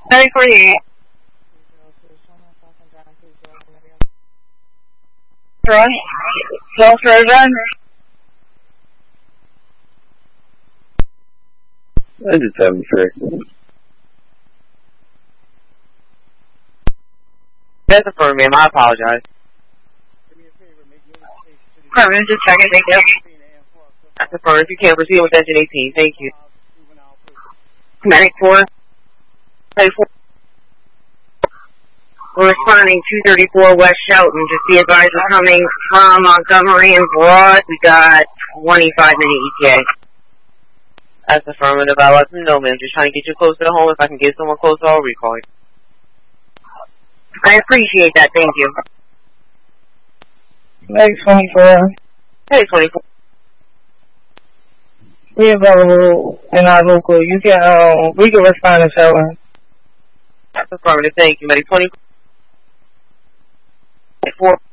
3048. Run. Self-driven. I just 76. That's a firm, ma'am. I apologize. Permanent, just checking. Thank you. That's a firm. If you can't proceed with engine 18, thank you. 94. 34. We're responding 234 West Shelton. Just be advised we're coming from Montgomery and Broad. We got 25-minute ETA. That's affirmative. I'll let them know, ma'am. Just trying to get you closer to home. If I can get someone closer, I'll recall you. I appreciate that. Thank you. Meg 24. Hey, 24. We available in our local. You can we can respond to Shelton. That's affirmative. Thank you, Medic 24.